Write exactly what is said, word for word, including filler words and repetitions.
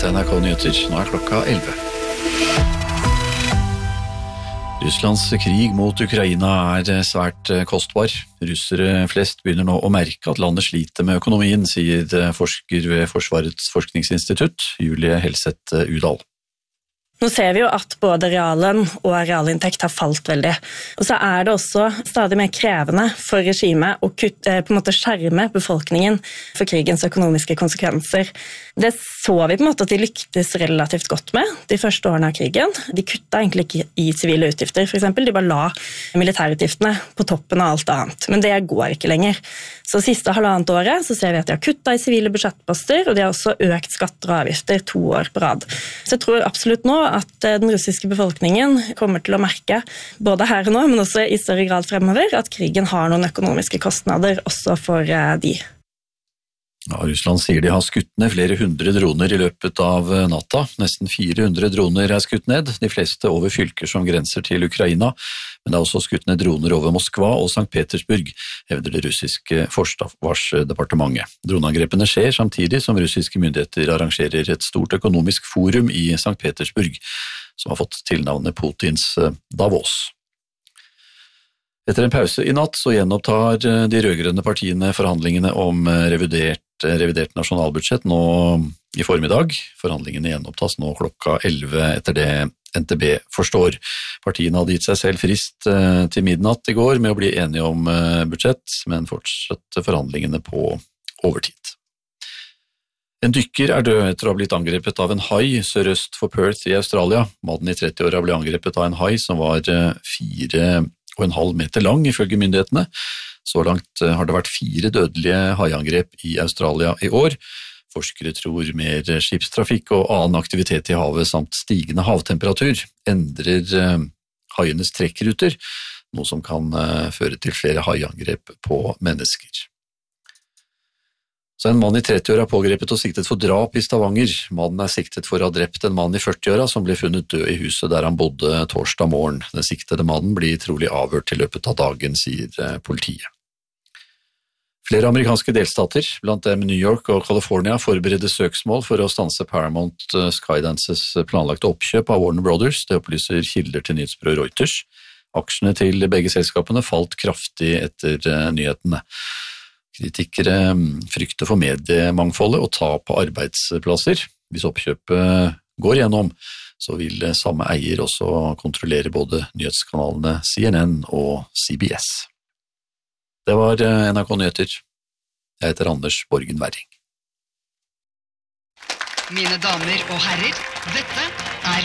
Dette er N R K Nyheter, nå er klokka elleve. Russlands krig mot Ukraina er svært kostbar. Russere flest begynner nå å merke at landet sliter med økonomien, sier forsker ved Forsvarets forskningsinstitutt, Julie Helseth Udal. Nå ser vi jo at både realen og realinntekt har falt veldig. Og så er det også stadig mer krevende for regimet å kutte, på en måte skjerme befolkningen for krigens økonomiske konsekvenser. Det så vi på en måte at de lyktes relativt godt med de første årene av krigen. De kuttet egentlig ikke i sivile utgifter, for eksempel. De bare la militærutgiftene på toppen av alt annet. Men det går ikke lenger. Så siste halvannet året så ser vi at de har kuttet i sivile budsjettposter, og de har også økt skatter og avgifter to år på rad. Så jeg tror absolutt nå at den russiske befolkningen kommer til å merke, både her og nå, men også i større grad fremover, at krigen har noen økonomiske kostnader også for de. Ja, Russland sier de har skutt ned flere hundre droner i løpet av natta. Nesten fire hundre droner er skutt ned, de fleste over fylker som grenser til Ukraina, men det er også skutt ned droner over Moskva og Sankt Petersburg, hevder det russiske forsvarsdepartementet. Droneangrepene skjer samtidig som russiske myndigheter arrangerer et stort økonomisk forum i Sankt Petersburg, som har fått tilnavnet Putins Davos. Etter en pause i natt så gjenopptar de rødgrønne partiene forhandlingene om revidert, revidert nasjonalbudsjett nå i formiddag. Forhandlingene gjenopptas nå klokka elleve etter det N T B forstår. Partiene hadde gitt seg selv frist til midnatt i går med å bli enige om budsjett, men fortsatte forhandlingene på overtid. En dykker er død etter å ha blitt angrepet av en hai sørøst for Perth i Australia. Mannen i trettiåra ble angrepet av en hai som var fire og en halv meter lang, ifølge myndighetene. Så langt har det vært fire dødelige haiangrep i Australia i år. Forskere tror mer skipstrafikk og annen aktivitet i havet samt stigende havtemperatur endrer haienes trekkruter, noe som kan føre til flere haiangrep på mennesker. Så en mann i trettiåra er pågrepet og siktet for drap i Stavanger. Mannen er siktet for å ha drept en mann i førtiåra som ble funnet død i huset der han bodde torsdag morgen. Den siktede mannen blir trolig avhørt i løpet av dagen, sier politiet. Flere amerikanske delstater, blant dem New York og California, forbereder søksmål for å stanse Paramount Skydances planlagte oppkjøp av Warner Brothers. Det opplyser kilder til nyhetsbyrået Reuters. Aksjene til begge selskapene falt kraftig etter nyhetene. Kritikere frykter for mediemangfoldet og tap av arbeidsplasser. Hvis oppkjøpet går gjennom, så vil samme eier også kontrollere både nyhetskanalene C N N og C B S. Det var N R K Nyheter. Jeg heter Anders Borgen Werring. Mine damer og herrer, dette